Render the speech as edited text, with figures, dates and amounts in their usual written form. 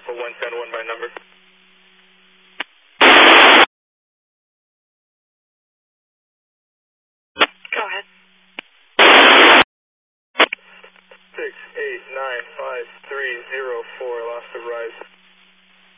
Alpha 110-1 by number. Go ahead. 6895304, lost of rise.